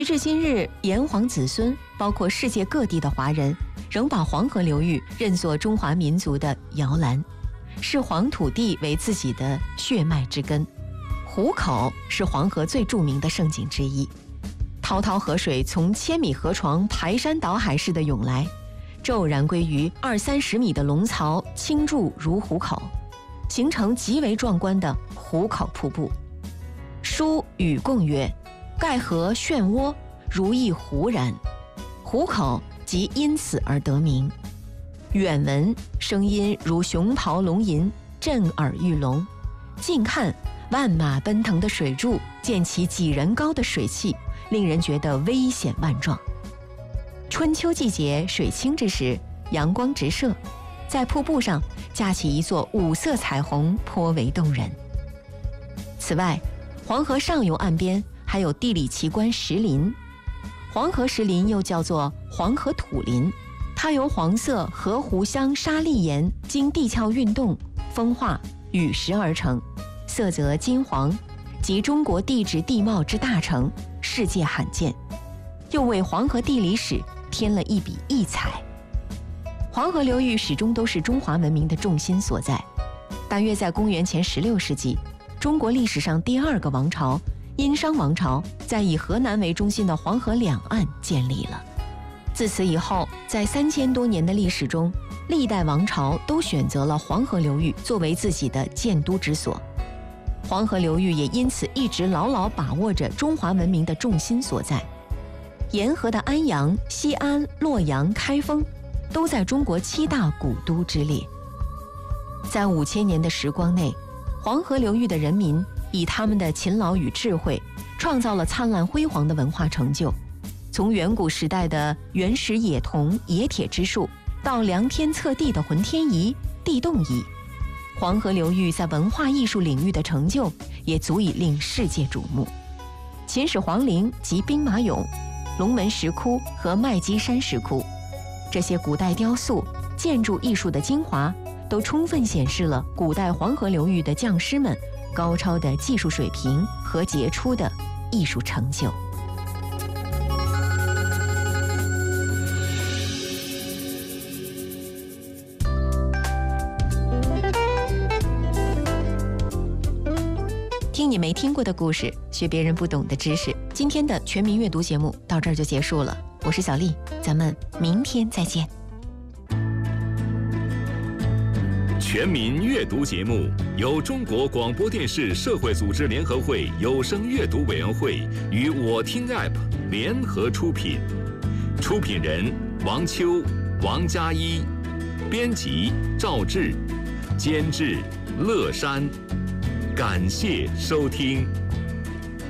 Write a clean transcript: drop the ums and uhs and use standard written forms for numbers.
时至今日，炎黄子孙，包括世界各地的华人，仍把黄河流域认作中华民族的摇篮，视黄土地为自己的血脉之根。湖口是黄河最著名的胜景之一，滔滔河水从千米河床排山倒海似的涌来，骤然归于20-30米的龙槽倾注如湖口，形成极为壮观的湖口瀑布。书与贡曰：盖河漩涡，如一湖然。湖口即因此而得名。远闻声音如熊咆龙吟，震耳欲聋；近看万马奔腾的水柱，溅起几人高的水汽，令人觉得危险万状。春秋季节水清之时，阳光直射，在瀑布上架起一座五色彩虹，颇为动人。此外，黄河上游岸边还有地理奇观石林。黄河石林又叫做黄河土林，它由黄色河湖香沙砾岩经地壳运动风化陨石而成，色泽金黄，即中国地质地貌之大成，世界罕见，又为黄河地理史添了一笔异彩。黄河流域始终都是中华文明的重心所在。大约在公元前16世纪，中国历史上第2个王朝殷商王朝在以河南为中心的黄河两岸建立了。自此以后，在3000多年的历史中，历代王朝都选择了黄河流域作为自己的建都之所。黄河流域也因此一直牢牢把握着中华文明的重心所在。沿河的安阳、西安、洛阳、开封，都在中国7大古都之列。在5000年的时光内，黄河流域的人民以他们的勤劳与智慧，创造了灿烂辉煌的文化成就。从远古时代的原始冶铜、冶铁之术，到量天测地的浑天仪、地动仪，黄河流域在文化艺术领域的成就也足以令世界瞩目。秦始皇陵及兵马俑、龙门石窟和麦积山石窟，这些古代雕塑、建筑艺术的精华，都充分显示了古代黄河流域的匠师们高超的技术水平和杰出的艺术成就。听你没听过的故事，学别人不懂的知识。今天的全民阅读节目到这儿就结束了，我是小丽，咱们明天再见。 全民阅读节目由中国广播电视社会组织联合会有声阅读委员会与我听 App 联合出品，出品人王秋、王佳一，编辑赵志，监制乐山。感谢收听。